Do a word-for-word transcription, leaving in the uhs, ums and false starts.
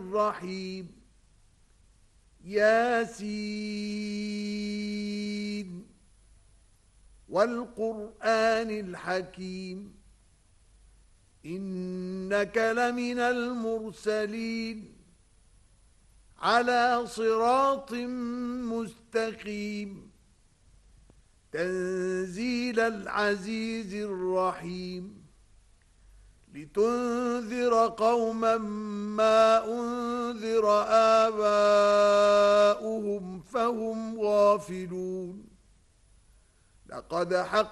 الرحيم ياسين والقرآن الحكيم إنك لمن المرسلين على صراط مستقيم تنزيل العزيز الرحيم لتنذر قوما ما أنذر آباؤهم فهم غافلون لقد حق